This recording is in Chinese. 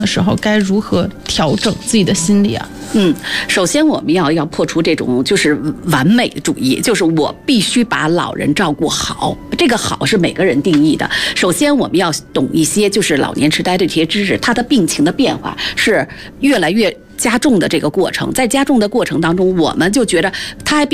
的时候该如何调整自己的心理啊？ 首先我们要破除这种就是完美主义，就是我必须把老人照顾好，这个好是每个人定义的。首先我们要懂一些就是老年痴呆的这些知识，他的病情的变化是越来越加重的这个过程，在加重的过程当中，我们就觉得他还